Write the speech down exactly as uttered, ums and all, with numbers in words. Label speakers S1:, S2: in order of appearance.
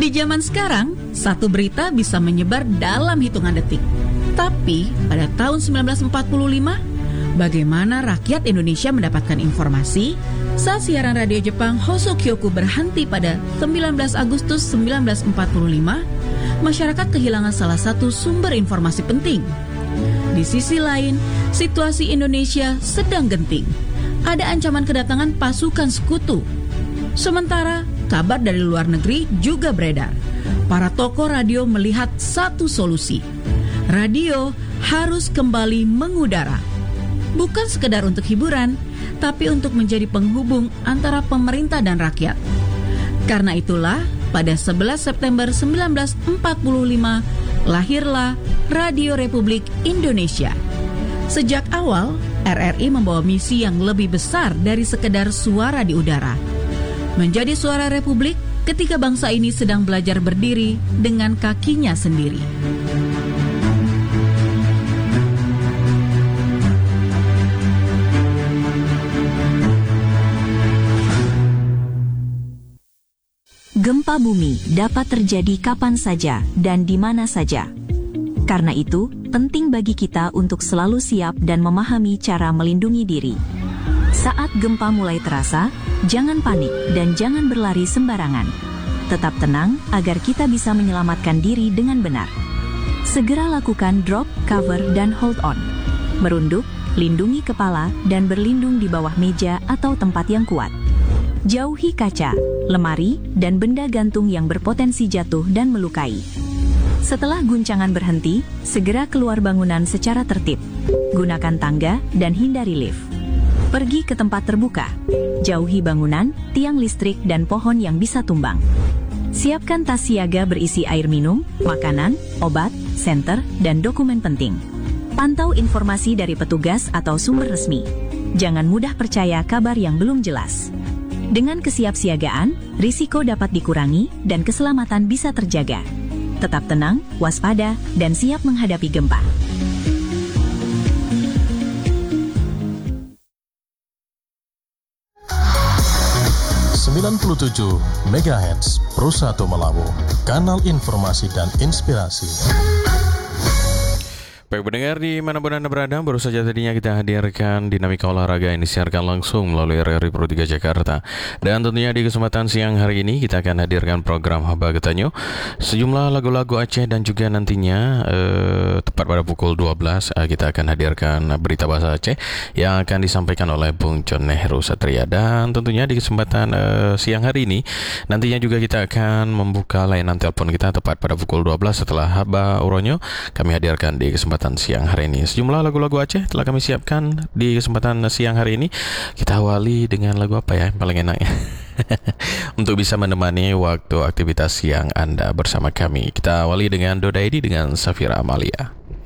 S1: Di zaman sekarang, satu berita bisa menyebar dalam hitungan detik. Tapi pada tahun sembilan belas empat puluh lima, bagaimana rakyat Indonesia mendapatkan informasi saat siaran radio Jepang Hosokyoku berhenti pada sembilan belas Agustus sembilan belas empat puluh lima, masyarakat kehilangan salah satu sumber informasi penting. Di sisi lain, situasi Indonesia sedang genting. Ada ancaman kedatangan pasukan sekutu. Sementara, kabar dari luar negeri juga beredar. Para tokoh radio melihat satu solusi. Radio harus kembali mengudara. Bukan sekedar untuk hiburan, tapi untuk menjadi penghubung antara pemerintah dan rakyat. Karena itulah, pada sebelas September sembilan belas empat puluh lima, lahirlah Radio Republik Indonesia. Sejak awal, R R I membawa misi yang lebih besar dari sekedar suara di udara. Menjadi suara Republik ketika bangsa ini sedang belajar berdiri dengan kakinya sendiri.
S2: Gempa bumi dapat terjadi kapan saja dan di mana saja. Karena itu, penting bagi kita untuk selalu siap dan memahami cara melindungi diri. Saat gempa mulai terasa, jangan panik dan jangan berlari sembarangan. Tetap tenang agar kita bisa menyelamatkan diri dengan benar. Segera lakukan drop, cover, dan hold on. Merunduk, lindungi kepala, dan berlindung di bawah meja atau tempat yang kuat. Jauhi kaca, lemari, dan benda gantung yang berpotensi jatuh dan melukai. Setelah guncangan berhenti, segera keluar bangunan secara tertib. Gunakan tangga dan hindari lift. Pergi ke tempat terbuka. Jauhi bangunan, tiang listrik, dan pohon yang bisa tumbang. Siapkan tas siaga berisi air minum, makanan, obat, senter, dan dokumen penting. Pantau informasi dari petugas atau sumber resmi. Jangan mudah percaya kabar yang belum jelas. Dengan kesiapsiagaan, risiko dapat dikurangi dan keselamatan bisa terjaga. Tetap tenang, waspada, dan siap menghadapi gempa.
S3: sembilan puluh tujuh megahertz Pro satu Melawu, kanal informasi dan inspirasi.
S4: Baik pendengar di manapun Anda berada, baru saja tadinya kita hadirkan Dinamika Olahraga yang disiarkan langsung melalui R R I Pro tiga Jakarta. Dan tentunya di kesempatan siang hari ini kita akan hadirkan program Haba Getanyo, sejumlah lagu-lagu Aceh dan juga nantinya eh, tepat pada pukul dua belas eh, kita akan hadirkan berita bahasa Aceh yang akan disampaikan oleh Bung John Heru Satria. Dan tentunya di kesempatan eh, siang hari ini nantinya juga kita akan membuka layanan telepon kita tepat pada pukul dua belas setelah Haba Uronyo kami hadirkan di kesempatan siang hari ini. Sejumlah lagu-lagu Aceh telah kami siapkan di kesempatan siang hari ini. Kita awali dengan lagu apa ya paling enak ya untuk bisa menemani waktu aktivitas siang Anda bersama kami. Kita awali dengan Dodaidi dengan Safira Amalia.